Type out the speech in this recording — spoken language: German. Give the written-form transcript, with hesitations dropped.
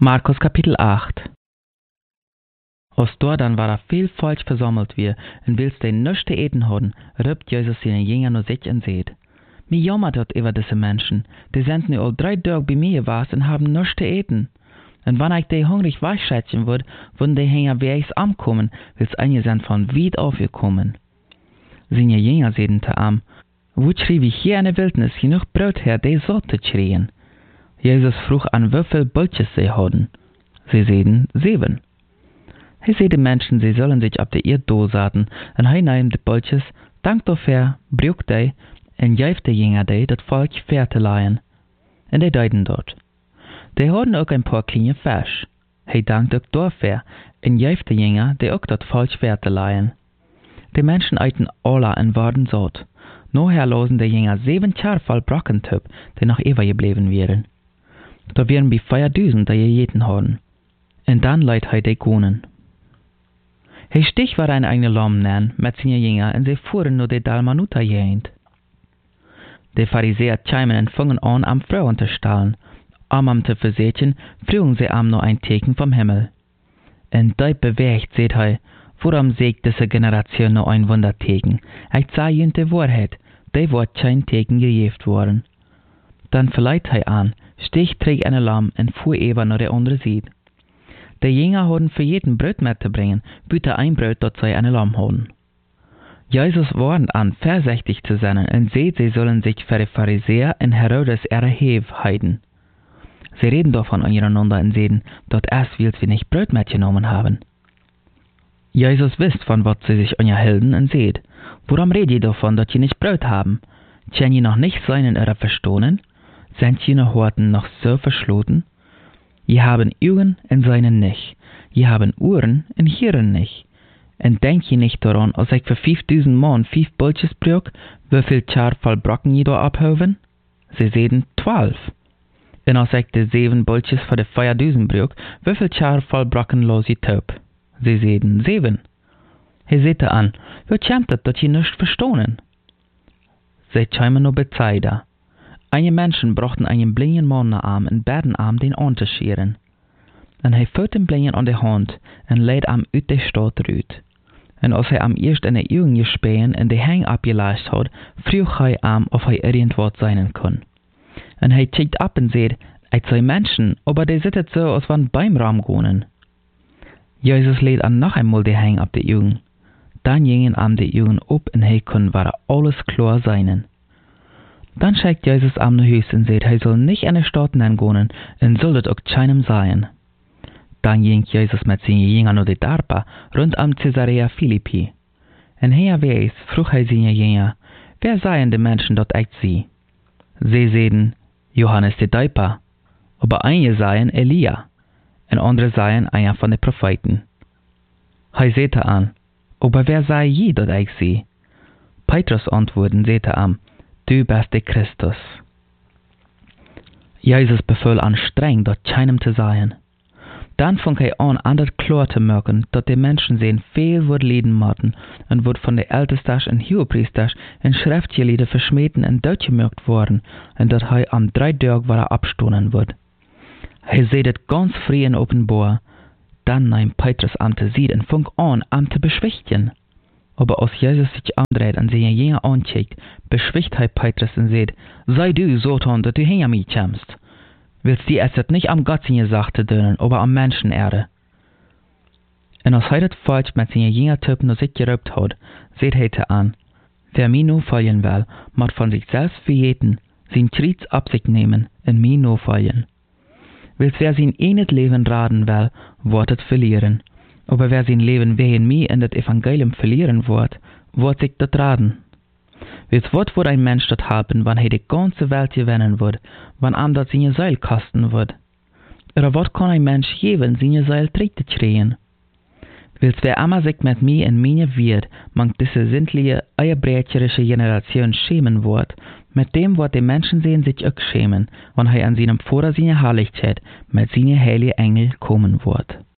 Markus Kapitel 8. Als dort dann war viel Volk versammelt wie, und wils de nichts te eten hadden, roept Jesus seine Jünger naar zich en zegt: Mir jammert dat über diese Menschen, die sind nu al 3 Tage bei mir gewesen und haben nichts te eten. Und wenn ich die hungrig wegschätzen würde, würden die Jünger wie ich's ankommen, wils einige sind von weit aufgekommen. Seine Jünger sagten zu ihm: Wo schrieb ich hier in der Wildnis genug Brot her, die satt zu schreien? Jesus vroeg an wie viel Bultjes sie hadden. Sie sagten 7. Hij zei de mensen, sie sollen sich op de Erde doorzaten, en hij nam de bultjes, dankt dafür, brucht die, en gaf de Jünger die, dat Volk ver te laaien. En die deiden dort. Die hadden ook een paar kleine Fisch. Hij dankt ook dafür, en gaf de Jünger die ook dat Volk ver te laaien. Die mensen eiten alle en waren zat. Nachher losen de Jünger 7 Char voll Brockentüp, die noch übergeblieben wären. Da wären bei 4000, die gegeten hadden. En dann leidt hij die konen. Hij stich war ein eigener Lamm nennen, mit seinen Jünger, und sie fuhren nur die Dalmanuta jehend. Die Pharisäer chimen und fangen an, am Frauen zu stahlen. Am zu versetzen, fragen sie am noch ein Teken vom Himmel. Und da bewegt, seht hij, warum sägt diese Generation noch ein Wunderteken? Ich sage ihnen die Wahrheit, die wird kein Teken gegeben worden. Dann verleiht hij an, stich trägt eine Lamm und fuhr eben nach der andere Seite. Die Jünger hadden für jeden Brot mitzubringen, bitte ein Brot, dat sie eine Lamm hadden. Jesus warnt an, vorsichtig zu sein, und seht, sie sollen sich für die Pharisäer und Herodes erheben. Sie reden davon untereinander und sehen, dort erst will sie nicht Brot mitgenommen haben. Jesus wisst, von was sie sich unterhalten und seht, warum redet ihr davon, dass ihr nicht Brot haben? Können ihr noch nicht seinen oder verstohlen? Sind ihre Horten noch so verschlossen? Je haben Augen und seinen nicht. Je haben Ohren und hören nicht. Und denkt je nicht daran, als ich für 5000 Mann 5 Bultjes brauch, wie viel Char voll Brocken je da abhöven? Sie sehen 12. Und als ich die 7 Bultjes für die 4000 brauch, wie viel Char voll Brocken los je taub? Sie sehen 7. He seht an, wie kommt es, dass je nicht verstohlen? Sie chimen nur Bezeida. Einige Menschen brachten einen blinden Mann nach ihm und baten ihm, den anzuscheren. Und er führte den Blinden an die Hand und leid ihm aus der Stadt raus. Und als er ihm erst in die Augen gespähen und die Hänge abgelascht hat, frug er ihm, ob er irgendwas sein kann. Und er checkt ab und sagt, ich sei Menschen, aber die sitzen so, als wenn beim Raum gehen. Jesus lädt ihm noch einmal die Hänge ab die Augen. Dann gingen ihm die Augen ab und er kann war alles klar sein. Dann schickt Jesus am nach Haus und sagt, er soll nicht in die Stadt gehen und soll das auch keinem sein. Dann ging Jesus mit seinen Jüngern nach die Darpa rund am Caesarea Philippi. Und herwegs frug er seine Jünger, wer seien die Menschen dort echt sie? Sie sagten, Johannes der Täufer, aber einige seien Elia, und andere seien einer von den Propheten. Er sagte an, aber wer sei je dort echt sie? Petrus antworten, sagte an, du bist der Christus. Jesus befahl an streng, dort keinem zu sein. Dann fing er an, das klar zu merken, dass die Menschen sehen, viel wird leiden müssen und wird von der Ältesten und Hohepriesters in Schriftgelehrten verschmähten und durchgemerkt worden und dass er am 3 Tagen war abstoßen wird. Er sieht es ganz frei und offenbar. Dann nahm Petrus an zu sehen und fing an zu beschwichtigen. Aber als Jesus sich andreht und seine Jünger ancheckt, beschwicht er Petrus und sagt, sei du Satan, dass du hinter mir kommst. Willst du es nicht am Gott seine Sache tun, aber am Menschenerde? Und als er das Volk mit seinen Jüngertypen nach sich gerübt hat, sagt er an, wer mir nur folgen will, muss von sich selbst verjeten, sein Kreuz ab sich nehmen und mir nur folgen. Willst wer sein eines Leben raten will, wird es verlieren. Aber wer sein Leben wegen mir in das Evangelium verlieren wird sich das raten. Wisst was wird ein Mensch das haben, wenn er die ganze Welt gewinnen wird, wenn ihm das seine Seele kosten wird? Oder was kann ein Mensch geben, seine Seele zu kriegen? Wisst wer immer sich mit mir in meine wird, man diese sintliche, eierbrecherische Generation schämen wird, mit dem wird die Menschen sehen sich auch schämen, wenn er an seinem Vater seine Herrlichkeit mit seinen heiligen Engel kommen wird.